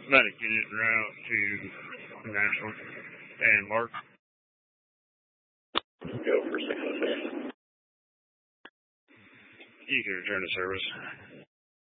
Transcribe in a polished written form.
Medic unit route to National and Mark. Go for 606. You can return to service.